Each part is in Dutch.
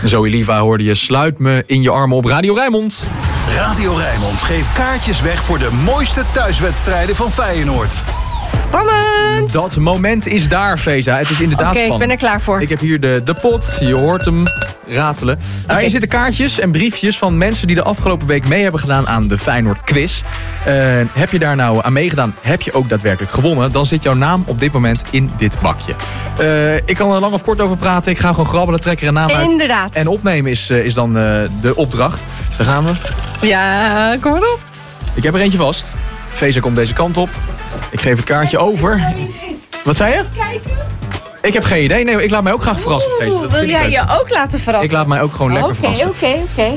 Zoe Liva hoorde je Sluit me in je armen op Radio Rijnmond. Radio Rijnmond geeft kaartjes weg voor de mooiste thuiswedstrijden van Feyenoord. Spannend! Dat moment is daar, Feza. Het is inderdaad spannend. Ik ben er klaar voor. Ik heb hier de pot. Je hoort hem ratelen. Daarin zitten kaartjes en briefjes van mensen die de afgelopen week mee hebben gedaan aan de Feyenoord quiz. Heb je daar nou aan meegedaan? Heb je ook daadwerkelijk gewonnen? Dan zit jouw naam op dit moment in dit bakje. Ik kan er lang of kort over praten. Ik ga gewoon grabbelen, trek er een naam uit. Inderdaad. En opnemen is dan de opdracht. Dus daar gaan we. Ja, kom maar op. Ik heb er eentje vast. Feza komt deze kant op. Ik geef het kaartje over. Wat zei je? Kijken. Ik heb geen idee. Nee, ik laat mij ook graag verrassen. Feza. Wil jij je ook laten verrassen? Ik laat mij ook gewoon lekker verrassen. Oké.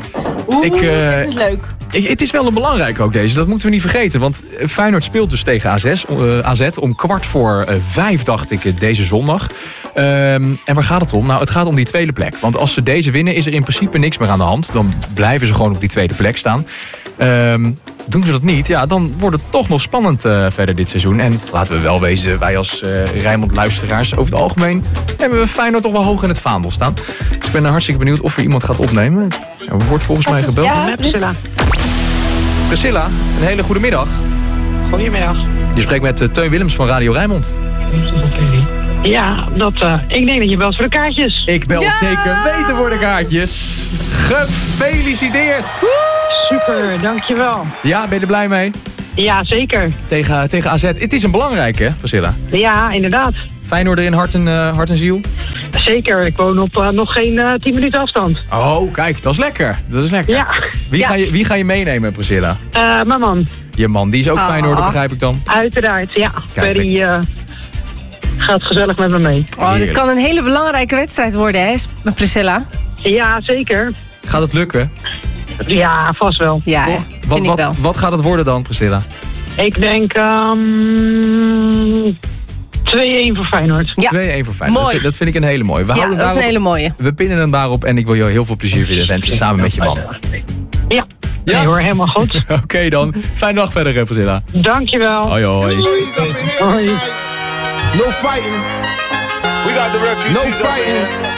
Dit is leuk. Het is wel een belangrijke ook deze. Dat moeten we niet vergeten. Want Feyenoord speelt dus tegen AZ om 4:15, dacht ik, deze zondag. En waar gaat het om? Nou, het gaat om die tweede plek. Want als ze deze winnen, is er in principe niks meer aan de hand. Dan blijven ze gewoon op die tweede plek staan. Doen ze dat niet, ja, dan wordt het toch nog spannend verder dit seizoen. En laten we wel wezen, wij als Rijnmond luisteraars over het algemeen hebben we Feyenoord toch wel hoog in het vaandel staan. Dus ik ben hartstikke benieuwd of er iemand gaat opnemen. Er wordt volgens mij gebeld. Ja, Priscilla. Priscilla, een hele goede middag. Goedemiddag. Je spreekt met Teun Willems van Radio Rijnmond. Ja, ik denk dat je belt voor de kaartjes. Ik bel zeker weten voor de kaartjes. Gefeliciteerd! Super, dankjewel. Ja, ben je er blij mee? Ja, zeker. Tegen AZ. Het is een belangrijke, hè, Priscilla? Ja, inderdaad. Feyenoord in hart en ziel? Zeker, ik woon op nog geen 10 minuten afstand. Oh, kijk, dat is lekker. Ja. Wie ga je meenemen, Priscilla? Mijn man. Je man, die is ook Feyenoorder, begrijp ik dan? Uiteraard, ja. Kijk, Perry gaat gezellig met me mee. Oh, dit kan een hele belangrijke wedstrijd worden, hè, met Priscilla? Ja, zeker. Gaat het lukken? Ja, vast wel. Ja, vind ik wel. Wat gaat het worden dan, Priscilla? Ik denk 2-1 voor Feyenoord. Ja. 2-1 voor Feyenoord. Mooi. Dat vind ik een hele mooie. Dat is een hele mooie. We pinnen hem daarop en ik wil je heel veel plezier willen wensen samen met je man. Ja. Nee hoor, helemaal goed. Oké dan. Fijne dag verder, Priscilla. Dankjewel. Hoi hoi. Hoi. No fighting. We got the refugees. No fighting.